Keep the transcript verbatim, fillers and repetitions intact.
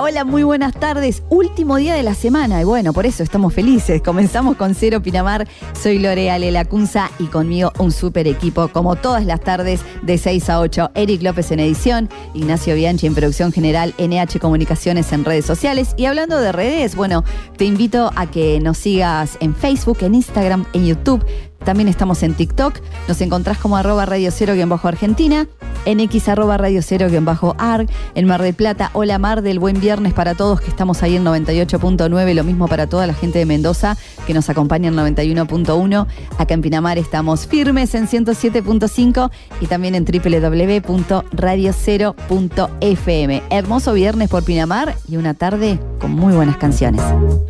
Hola, hola, muy buenas tardes. Último día de la semana y bueno, por eso estamos felices. Comenzamos con Cero Pinamar. Soy Loreale Lacunza y conmigo un súper equipo como todas las tardes de seis a ocho. Eric López en edición, Ignacio Bianchi en producción general, N H Comunicaciones en redes sociales. Y hablando de redes, bueno, te invito a que nos sigas en Facebook, en Instagram, en YouTube. También estamos en TikTok, nos encontrás como arroba radio cero guión bajo Argentina, en X arroba radio cero guión bajo arg, en Mar del Plata, hola Mar del buen viernes para todos que estamos ahí en noventa y ocho punto nueve, lo mismo para toda la gente de Mendoza que nos acompaña en noventa y uno punto uno, acá en Pinamar estamos firmes en ciento siete punto cinco y también en doble u doble u doble u punto radio cero punto f m. Hermoso viernes por Pinamar y una tarde con muy buenas canciones.